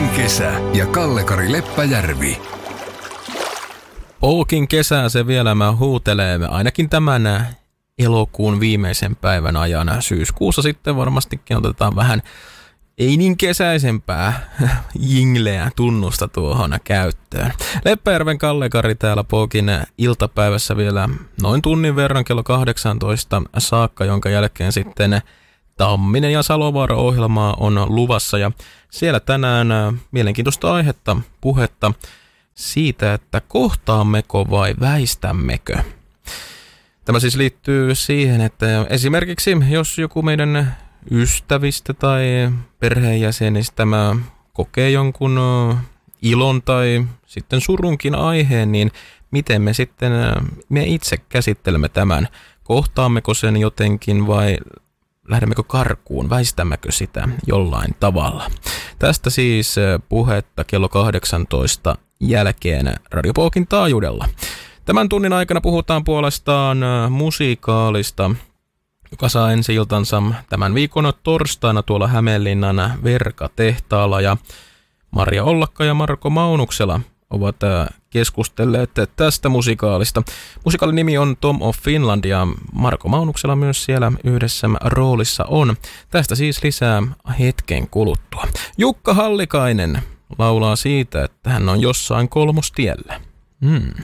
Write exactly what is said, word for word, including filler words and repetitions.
kesä ja Kalle-Kari Leppäjärvi. Pookin kesää se vielä mä huutelee, ainakin tämän elokuun viimeisen päivän ajan. Syyskuussa sitten varmastikin otetaan vähän ei niin kesäisempää jingleä tunnusta tuohon käyttöön. Leppäjärven Kalle-Kari täällä Pookin iltapäivässä vielä noin tunnin verran kello kahdeksantoista saakka, jonka jälkeen sitten Tamminen ja Salovaara-ohjelmaa on luvassa. Ja siellä tänään mielenkiintoista aihetta, puhetta siitä, että kohtaammeko vai väistämmekö. Tämä siis liittyy siihen, että esimerkiksi jos joku meidän ystävistä tai perheenjäsenistä kokee jonkun ilon tai sitten surunkin aiheen, niin miten me sitten me itse käsittelemme tämän? Kohtaammeko sen jotenkin vai lähdemmekö karkuun? Väistämmekö sitä jollain tavalla? Tästä siis puhetta kello kahdeksantoista jälkeen Radio Pookin taajuudella. Tämän tunnin aikana puhutaan puolestaan musiikaalista, joka saa ensi-iltansa tämän viikon torstaina tuolla Hämeenlinnan Verka-tehtaalla. Ja Maria Ollakka ja Marko Maunuksela ovat keskustelleet tästä musikaalista. Musikaalin nimi on Tom of Finland ja Marko Maunuksela myös siellä yhdessä roolissa on. Tästä siis lisää hetken kuluttua. Jukka Hallikainen laulaa siitä, että hän on jossain kolmostiellä. Hmm.